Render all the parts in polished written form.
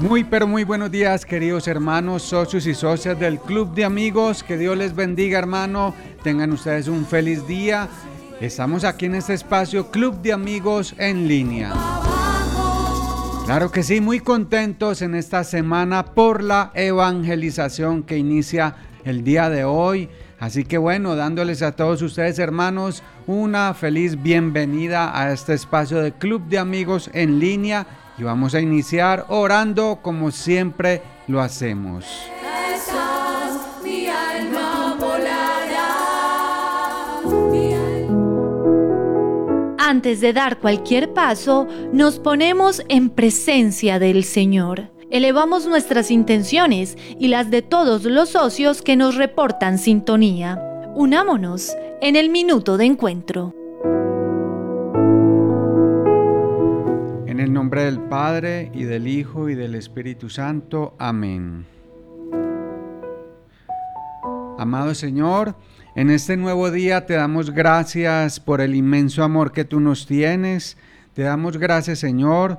Muy pero muy buenos días, queridos hermanos, socios y socias del Club de Amigos. Que Dios les bendiga, hermano. Tengan ustedes un feliz día. Estamos aquí en este espacio Club de Amigos en línea. Claro que sí, muy contentos en esta semana por la evangelización que inicia el día de hoy. Así que bueno, dándoles a todos ustedes, hermanos, una feliz bienvenida a este espacio de Club de Amigos en línea. Y vamos a iniciar orando como siempre lo hacemos. Antes de dar cualquier paso, nos ponemos en presencia del Señor. Elevamos nuestras intenciones y las de todos los socios que nos reportan sintonía. Unámonos en el minuto de encuentro. En el nombre del Padre, y del Hijo, y del Espíritu Santo. Amén. Amado Señor, en este nuevo día te damos gracias por el inmenso amor que tú nos tienes. Te damos gracias, Señor,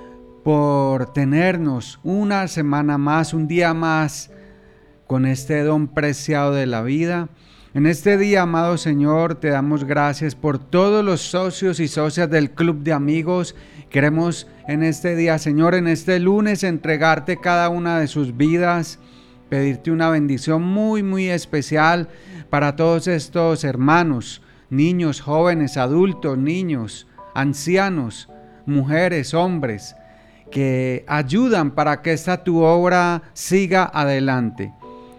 por tenernos una semana más, un día más, con este don preciado de la vida. En este día, amado Señor, te damos gracias por todos los socios y socias del Club de Amigos. Queremos en este día, Señor, en este lunes, entregarte cada una de sus vidas, pedirte una bendición muy, muy especial para todos estos hermanos, niños, jóvenes, adultos, niños, ancianos, mujeres, hombres, que ayudan para que esta tu obra siga adelante.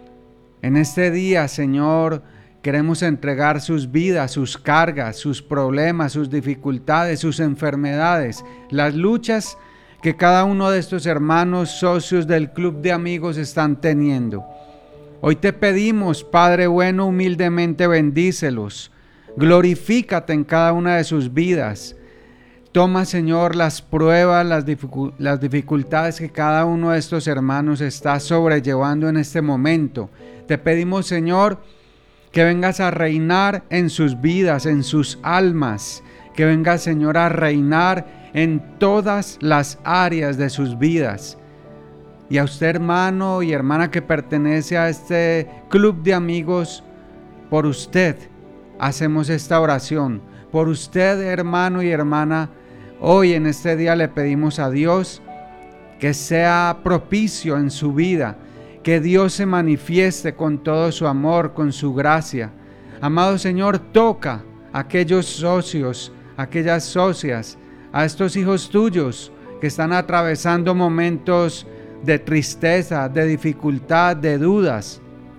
En este día, Señor, queremos entregar sus vidas, sus cargas, sus problemas, sus dificultades, sus enfermedades, las luchas que cada uno de estos hermanos socios del Club de Amigos están teniendo. Hoy te pedimos, Padre bueno, humildemente bendícelos, glorifícate en cada una de sus vidas. Toma, Señor, las pruebas, las dificultades que cada uno de estos hermanos está sobrellevando en este momento. Te pedimos, Señor, que vengas a reinar en sus vidas, en sus almas, que vengas, Señor, a reinar en todas las áreas de sus vidas. Y a usted, hermano y hermana que pertenece a este club de amigos, por usted hacemos esta oración. Por usted, hermano y hermana, hoy en este día le pedimos a Dios que sea propicio en su vida, que Dios se manifieste con todo su amor, con su gracia. Amado Señor, toca a aquellos socios, aquellas socias, a estos hijos tuyos que están atravesando momentos de tristeza, de dificultad, de dudas.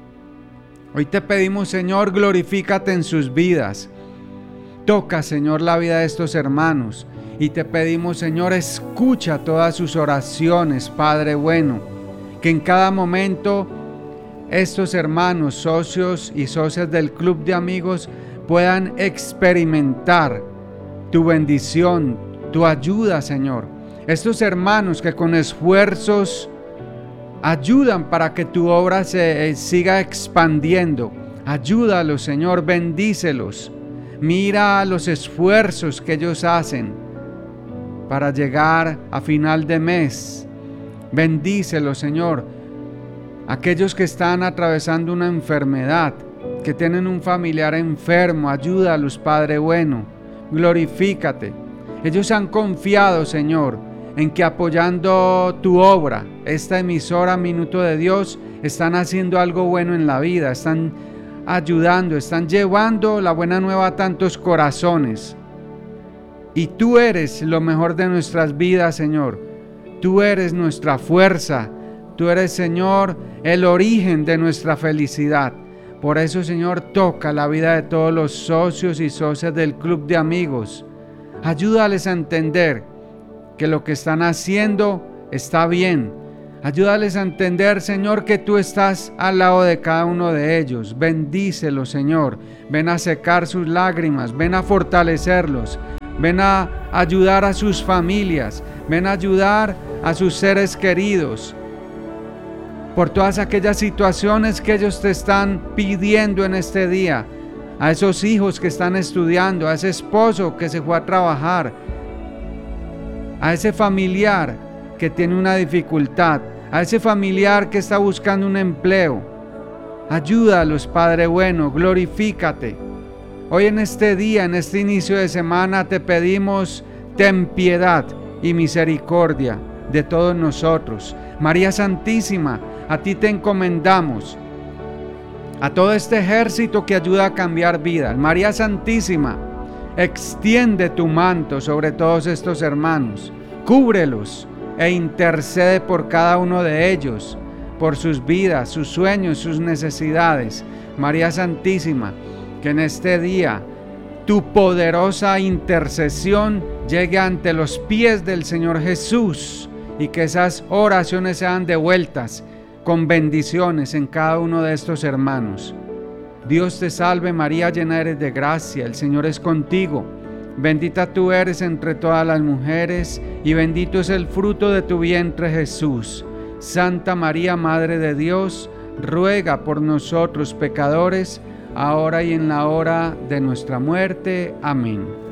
Hoy te pedimos, Señor, glorifícate en sus vidas. Toca, Señor, la vida de estos hermanos. Y te pedimos, Señor, escucha todas sus oraciones, Padre bueno. Que en cada momento estos hermanos, socios y socias del Club de Amigos puedan experimentar tu bendición, tu ayuda, Señor. Estos hermanos que con esfuerzos ayudan para que tu obra se siga expandiendo. Ayúdalos, Señor, bendícelos. Mira los esfuerzos que ellos hacen para llegar a final de mes. Bendícelos, Señor. Aquellos que están atravesando una enfermedad, que tienen un familiar enfermo, ayúdalos, Padre bueno. Glorifícate. Ellos han confiado, Señor, en que apoyando tu obra, esta emisora Minuto de Dios, están haciendo algo bueno en la vida, están ayudando, están llevando la buena nueva a tantos corazones. Y tú eres lo mejor de nuestras vidas, Señor. Tú eres nuestra fuerza, tú eres, Señor, el origen de nuestra felicidad. Por eso, Señor, toca la vida de todos los socios y socias del Club de Amigos. Ayúdales a entender que lo que están haciendo está bien. Ayúdales a entender, Señor, que tú estás al lado de cada uno de ellos. Bendícelos, Señor. Ven a secar sus lágrimas, ven a fortalecerlos. Ven a ayudar a sus familias, ven a ayudar a sus seres queridos, por todas aquellas situaciones que ellos te están pidiendo en este día, a esos hijos que están estudiando, a ese esposo que se fue a trabajar, a ese familiar que tiene una dificultad, a ese familiar que está buscando un empleo. Ayúdalos, Padre bueno, glorifícate. Hoy en este día, en este inicio de semana, te pedimos, ten piedad y misericordia de todos nosotros. María Santísima, a ti te encomendamos, a todo este ejército que ayuda a cambiar vidas. María Santísima, extiende tu manto sobre todos estos hermanos, cúbrelos e intercede por cada uno de ellos, por sus vidas, sus sueños, sus necesidades. María Santísima, que en este día tu poderosa intercesión llegue ante los pies del Señor Jesús y que esas oraciones sean devueltas con bendiciones en cada uno de estos hermanos. Dios te salve María, llena eres de gracia, el Señor es contigo. Bendita tú eres entre todas las mujeres y bendito es el fruto de tu vientre Jesús. Santa María, Madre de Dios, ruega por nosotros pecadores, ahora y en la hora de nuestra muerte. Amén.